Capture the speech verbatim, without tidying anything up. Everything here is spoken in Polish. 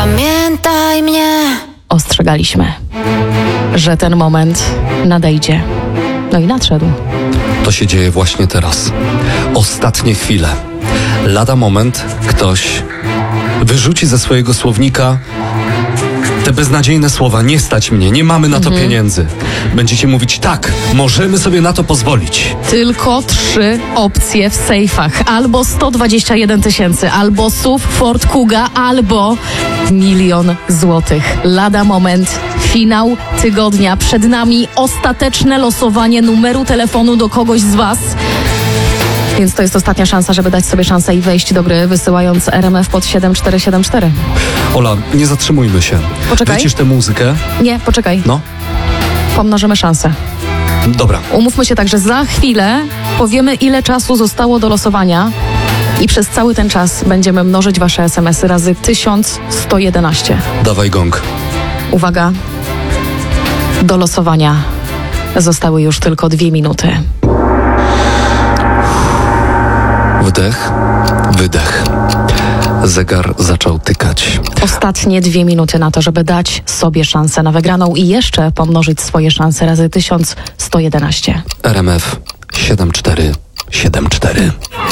Pamiętaj mnie. Ostrzegaliśmy, że ten moment nadejdzie. No i nadszedł. To się dzieje właśnie teraz. Ostatnie chwile. Lada moment ktoś wyrzuci ze swojego słownika te beznadziejne słowa: nie stać mnie, nie mamy na to mhm. pieniędzy. Będziecie mówić: tak, możemy sobie na to pozwolić. Tylko trzy opcje w sejfach. Albo sto dwadzieścia jeden tysięcy, albo S U V, Ford Kuga, albo milion złotych. Lada moment, finał tygodnia. Przed nami ostateczne losowanie numeru telefonu do kogoś z was. Więc to jest ostatnia szansa, żeby dać sobie szansę i wejść do gry, wysyłając R M F pod siedem cztery siedem cztery. Ola, nie zatrzymujmy się. Poczekaj. Wycisz tę muzykę. Nie, poczekaj. No. Pomnożymy szansę. Dobra. Umówmy się tak, że za chwilę powiemy, ile czasu zostało do losowania i przez cały ten czas będziemy mnożyć wasze es em esy razy tysiąc sto jedenaście. Dawaj gong. Uwaga. Do losowania zostały już tylko dwie minuty. Wdech, wydech. Zegar zaczął tykać. Ostatnie dwie minuty na to, żeby dać sobie szansę na wygraną i jeszcze pomnożyć swoje szanse razy tysiąc sto jedenaście. R M F siedem cztery siedem cztery.